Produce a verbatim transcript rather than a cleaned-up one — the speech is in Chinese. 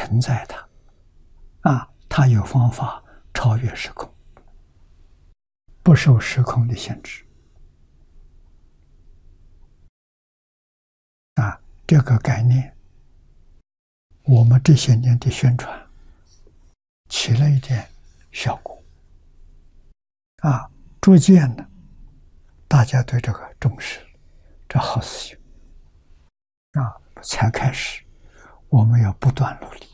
承载它，啊，它有方法超越时空，不受时空的限制。啊，这个概念，我们这些年的宣传起了一点效果，啊，逐渐的，大家对这个重视，这好事情，啊，才开始，我们要不断努力。